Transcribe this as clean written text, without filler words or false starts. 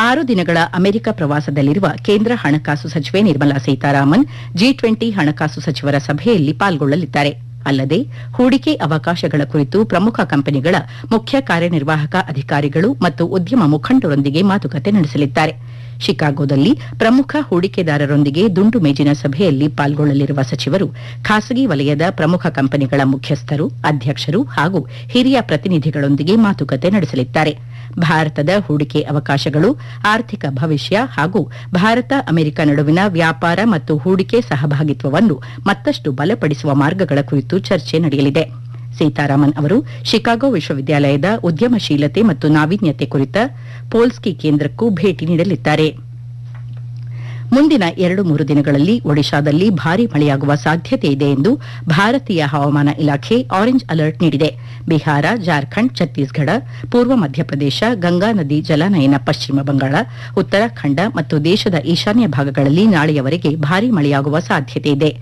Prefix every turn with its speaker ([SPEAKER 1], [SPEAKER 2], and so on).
[SPEAKER 1] 6 ದಿನಗಳ ಅಮೆರಿಕ ಪ್ರವಾಸದಲ್ಲಿರುವ ಕೇಂದ್ರ ಹಣಕಾಸು ಸಚಿವೆ ನಿರ್ಮಲಾ ಸೀತಾರಾಮನ್ G20 ಹಣಕಾಸು ಸಚಿವರ ಸಭೆಯಲ್ಲಿ ಪಾಲ್ಗೊಳ್ಳಲಿದ್ದಾರೆ. ಅಲ್ಲದೆ ಹೂಡಿಕೆ ಅವಕಾಶಗಳ ಕುರಿತು ಪ್ರಮುಖ ಕಂಪನಿಗಳ ಮುಖ್ಯ ಕಾರ್ಯನಿರ್ವಾಹಕ ಅಧಿಕಾರಿಗಳು ಮತ್ತು ಉದ್ಯಮ ಮುಖಂಡರೊಂದಿಗೆ ಮಾತುಕತೆ ನಡೆಸಲಿದ್ದಾರೆ. ಶಿಕಾಗೋದಲ್ಲಿ ಪ್ರಮುಖ ಹೂಡಿಕೆದಾರರೊಂದಿಗೆ ದುಂಡು ಮೇಜಿನ ಸಭೆಯಲ್ಲಿ ಪಾಲ್ಗೊಳ್ಳಲಿರುವ ಸಚಿವರು ಖಾಸಗಿ ವಲಯದ ಪ್ರಮುಖ ಕಂಪನಿಗಳ ಮುಖ್ಯಸ್ಥರು, ಅಧ್ಯಕ್ಷರು ಹಾಗೂ ಹಿರಿಯ ಪ್ರತಿನಿಧಿಗಳೊಂದಿಗೆ ಮಾತುಕತೆ ನಡೆಸಲಿದ್ದಾರೆ. ಭಾರತದ ಹೂಡಿಕೆ ಅವಕಾಶಗಳು, ಆರ್ಥಿಕ ಭವಿಷ್ಯ ಹಾಗೂ ಭಾರತ ಅಮೆರಿಕ ನಡುವಿನ ವ್ಯಾಪಾರ ಮತ್ತು ಹೂಡಿಕೆ ಸಹಭಾಗಿತ್ವವನ್ನು ಮತ್ತಷ್ಟು ಬಲಪಡಿಸುವ ಮಾರ್ಗಗಳ ಕುರಿತು ಚರ್ಚೆ ನಡೆಯಲಿದೆ. ಸೀತಾರಾಮನ್ ಅವರು ಶಿಕಾಗೋ ವಿಶ್ವವಿದ್ಯಾಲಯದ ಉದ್ಯಮಶೀಲತೆ ಮತ್ತು ನಾವೀನ್ಯತೆ ಕುರಿತ ಪೋಲ್ಸ್ಕಿ ಕೇಂದ್ರಕ್ಕೂ ಭೇಟಿ ನೀಡಲಿದ್ದಾರೆ. ಮುಂದಿನ 2-3 ದಿನಗಳಲ್ಲಿ ಒಡಿಶಾದಲ್ಲಿ ಭಾರೀ ಮಳೆಯಾಗುವ ಸಾಧ್ಯತೆ ಇದೆ ಎಂದು ಭಾರತೀಯ ಹವಾಮಾನ ಇಲಾಖೆ ಆರೆಂಜ್ ಅಲರ್ಟ್ ನೀಡಿದೆ. ಬಿಹಾರ, ಜಾರ್ಖಂಡ್, ಛತ್ತೀಸ್ಗಢ, ಪೂರ್ವ ಮಧ್ಯಪ್ರದೇಶ, ಗಂಗಾ ನದಿ ಜಲಾನಯನ ಪಶ್ಚಿಮ ಬಂಗಾಳ, ಉತ್ತರಾಖಂಡ ಮತ್ತು ದೇಶದ ಈಶಾನ್ಯ ಭಾಗಗಳಲ್ಲಿ ನಾಳೆಯವರೆಗೆ ಭಾರೀ ಮಳೆಯಾಗುವ ಸಾಧ್ಯತೆ ಇದೆ.